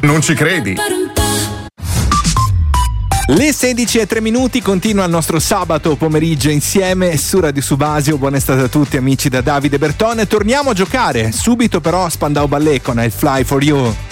Non ci credi? Le 16:03 continua il nostro sabato pomeriggio insieme su Radio Subasio. Buona estate a tutti amici da Davide Bertone. Torniamo a giocare subito, però Spandau Ballet con I Fly For You.